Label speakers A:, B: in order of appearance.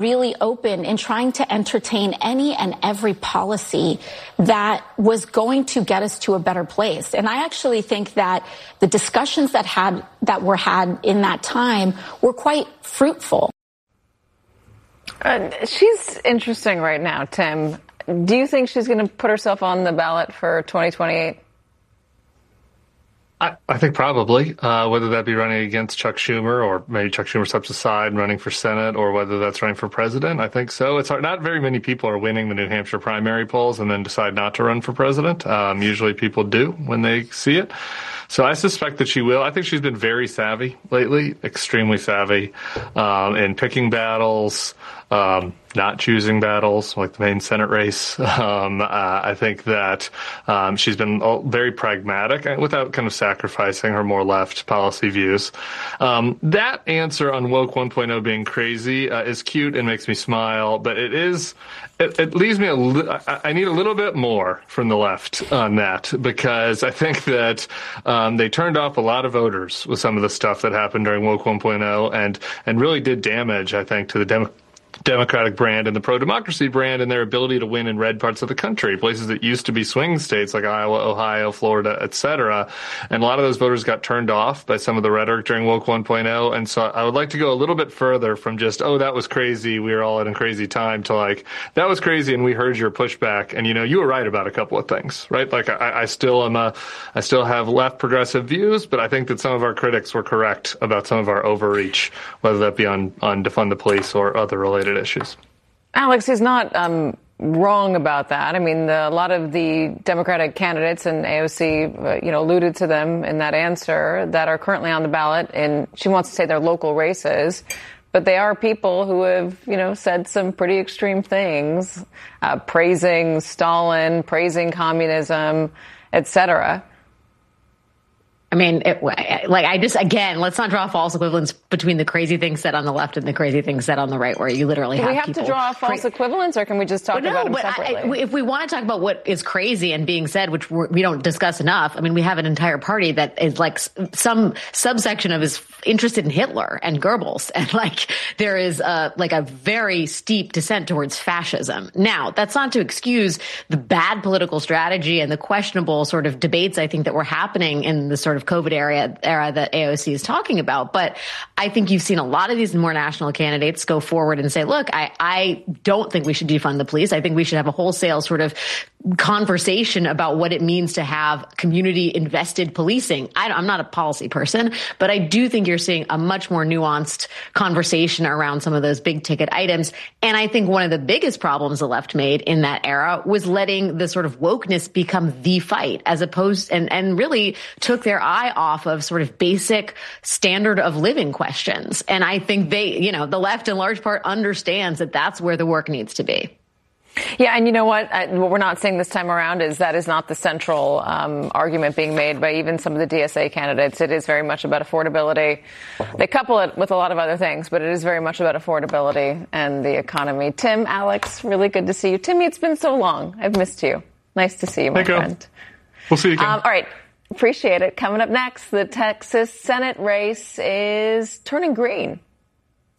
A: really open in trying to entertain any and every policy that was going to get us to a better place. And I actually think that the discussions that were had in that time were quite fruitful.
B: She's interesting right now, Tim. Do you think she's going to put herself on the ballot for 2028?
C: I think probably, whether that be running against Chuck Schumer or maybe Chuck Schumer steps aside and running for Senate, or whether that's running for president. I think so. It's hard. Not very many people are winning the New Hampshire primary polls and then decide not to run for president. Usually people do when they see it. So I suspect that she will. I think she's been very savvy lately, extremely savvy, in picking battles, not choosing battles like the main Senate race. I think that she's been very pragmatic without kind of sacrificing her more left policy views. That answer on Woke 1.0 being crazy is cute and makes me smile, but it leaves me I need a little bit more from the left on that, because I think that they turned off a lot of voters with some of the stuff that happened during Woke 1.0 and really did damage, I think, to the Democratic brand and the pro-democracy brand and their ability to win in red parts of the country, places that used to be swing states like Iowa, Ohio, Florida, et cetera. And a lot of those voters got turned off by some of the rhetoric during Woke 1.0. And so I would like to go a little bit further from just, oh, that was crazy, we were all in a crazy time, to like, that was crazy and we heard your pushback. And, you were right about a couple of things, right? Like I still have left progressive views, but I think that some of our critics were correct about some of our overreach, whether that be on defund the police or other related issues.
B: Alex is not wrong about that. I mean, a lot of the Democratic candidates and AOC, alluded to them in that answer, that are currently on the ballot, and she wants to say their local races. But they are people who have, said some pretty extreme things, praising Stalin, praising communism, et cetera.
D: I mean, let's not draw false equivalence between the crazy things said on the left and the crazy things said on the right, where you literally have people.
B: Do we have to draw a false equivalence, or can we just talk about them separately?
D: If we want to talk about what is crazy and being said, which we don't discuss enough, I mean, we have an entire party that is like some subsection of is interested in Hitler and Goebbels, and there is a very steep descent towards fascism. Now, that's not to excuse the bad political strategy and the questionable sort of debates, I think, that were happening in the sort of COVID era that AOC is talking about. But I think you've seen a lot of these more national candidates go forward and say, look, I don't think we should defund the police. I think we should have a wholesale sort of conversation about what it means to have community invested policing. I'm not a policy person, but I do think you're seeing a much more nuanced conversation around some of those big ticket items. And I think one of the biggest problems the left made in that era was letting the sort of wokeness become the fight, as opposed and really took their eye off of sort of basic standard of living questions. And I think the left in large part understands that that's where the work needs to be.
B: Yeah, and you know what we're not seeing this time around is that is not the central argument being made by even some of the DSA candidates. It is very much about affordability. They couple it with a lot of other things, but it is very much about affordability and the economy. Tim, Alex, really good to see you. Timmy, it's been so long. I've missed you. Nice to see you, my friend.
C: We'll see you again.
B: All right. Appreciate it. Coming up next, the Texas Senate race is turning green.